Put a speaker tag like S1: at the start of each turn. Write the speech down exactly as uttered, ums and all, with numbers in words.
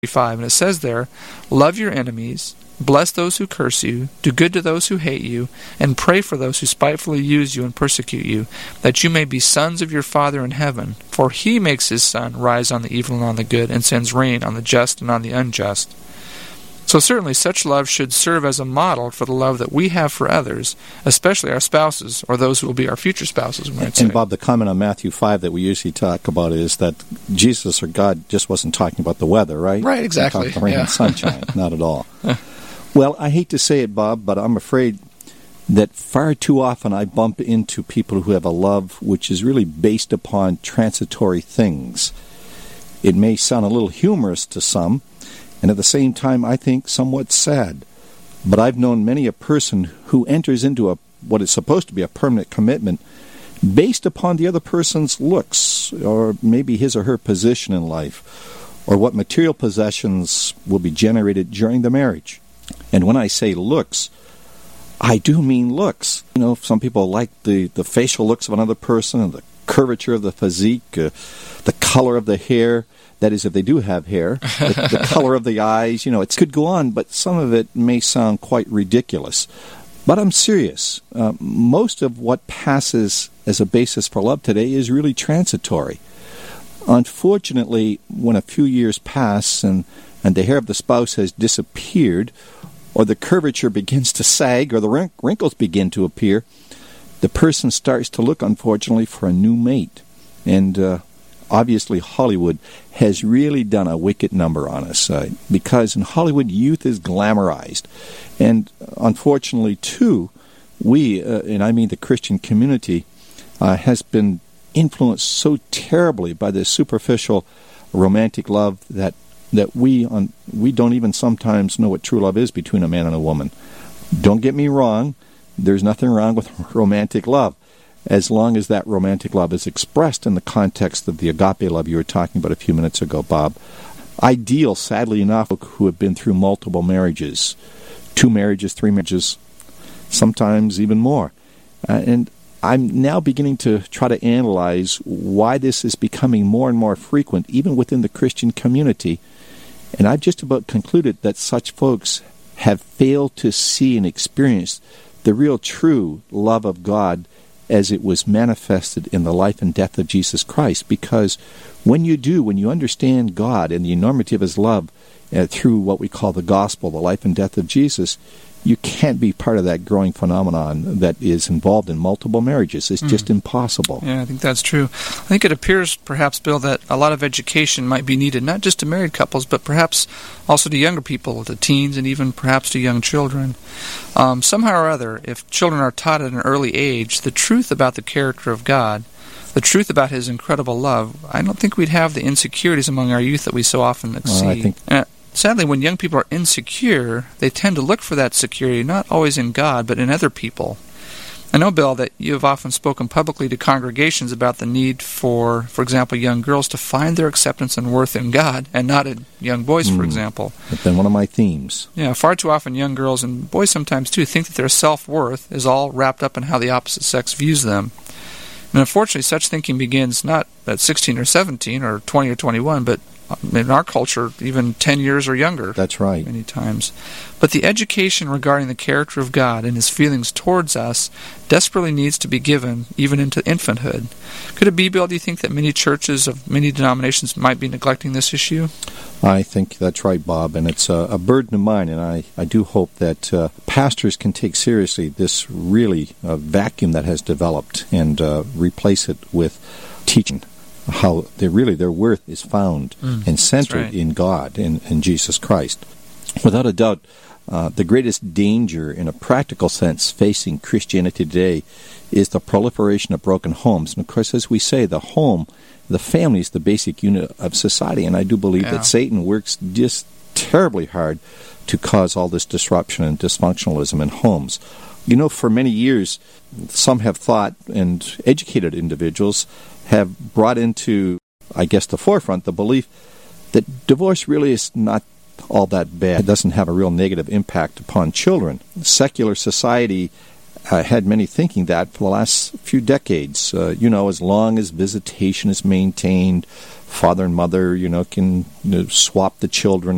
S1: five, and it says there, love your enemies, bless those who curse you, do good to those who hate you, and pray for those who spitefully use you and persecute you, that you may be sons of your Father in heaven. For he makes his sun rise on the evil and on the good, and sends rain on the just and on the unjust. So certainly such love should serve as a model for the love that we have for others, especially our spouses, or those who will be our future spouses, we might say.
S2: And Bob, the comment on Matthew five that we usually talk about is that Jesus or God just wasn't talking about the weather, right?
S1: Right, exactly.
S2: He talked about rain
S1: yeah.
S2: and sunshine, not at all. Well, I hate to say it, Bob, but I'm afraid that far too often I bump into people who have a love which is really based upon transitory things. It may sound a little humorous to some, and at the same time, I think, somewhat sad. But I've known many a person who enters into a what is supposed to be a permanent commitment based upon the other person's looks, or maybe his or her position in life, or what material possessions will be generated during the marriage. And when I say looks, I do mean looks. You know, some people like the, the facial looks of another person, and the curvature of the physique, uh, the color of the hair. That is, if they do have hair, the, the color of the eyes, you know, it could go on, but some of it may sound quite ridiculous. But I'm serious. Uh, most of what passes as a basis for love today is really transitory. Unfortunately, when a few years pass and, and the hair of the spouse has disappeared, or the curvature begins to sag, or the wrink- wrinkles begin to appear, the person starts to look, unfortunately, for a new mate. And, uh, Obviously, Hollywood has really done a wicked number on us uh, because in Hollywood, youth is glamorized. And unfortunately, too, we, uh, and I mean the Christian community, uh, has been influenced so terribly by this superficial romantic love that that we on, we don't even sometimes know what true love is between a man and a woman. Don't get me wrong. There's nothing wrong with romantic love, as long as that romantic love is expressed in the context of the agape love you were talking about a few minutes ago, Bob. I deal, sadly enough, who have been through multiple marriages, two marriages, three marriages, sometimes even more. Uh, and I'm now beginning to try to analyze why this is becoming more and more frequent, even within the Christian community. And I've just about concluded that such folks have failed to see and experience the real true love of God as it was manifested in the life and death of Jesus Christ. Because when you do, when you understand God and the enormity of his love uh, through what we call the gospel, the life and death of Jesus, you can't be part of that growing phenomenon that is involved in multiple marriages. It's mm. just impossible.
S1: Yeah, I think that's true. I think it appears, perhaps, Bill, that a lot of education might be needed, not just to married couples, but perhaps also to younger people, to teens, and even perhaps to young children. Um, somehow or other, if children are taught at an early age the truth about the character of God, the truth about his incredible love, I don't think we'd have the insecurities among our youth that we so often
S2: well,
S1: see.
S2: I think
S1: uh, Sadly, when young people are insecure, they tend to look for that security not always in God, but in other people. I know, Bill, that you have often spoken publicly to congregations about the need for, for example, young girls to find their acceptance and worth in God, and not in young boys, for
S2: mm,
S1: example.
S2: That's been one of my themes.
S1: Yeah, far too often young girls, and boys sometimes too, think that their self-worth is all wrapped up in how the opposite sex views them. And unfortunately, such thinking begins not at sixteen or seventeen or twenty or twenty-one, but in our culture, even ten years or younger.
S2: That's right.
S1: Many times. But the education regarding the character of God and his feelings towards us desperately needs to be given, even into infanthood. Could it be, Bill, do you think that many churches of many denominations might be neglecting this issue?
S2: I think that's right, Bob, and it's a, a burden of mine, and I, I do hope that uh, pastors can take seriously this really uh, vacuum that has developed and uh, replace it with teaching how they really their worth is found mm, and centered right. in God and in Jesus Christ. Without a doubt, uh, the greatest danger in a practical sense facing Christianity today is the proliferation of broken homes. And of course, as we say, the home, the family is the basic unit of society, and I do believe yeah. that Satan works just terribly hard to cause all this disruption and dysfunctionalism in homes. You know, for many years, some have thought, and educated individuals have brought into, I guess, the forefront the belief that divorce really is not all that bad. It doesn't have a real negative impact upon children. Secular society uh, had many thinking that for the last few decades. Uh, you know, as long as visitation is maintained, father and mother, you know, can you know, swap the children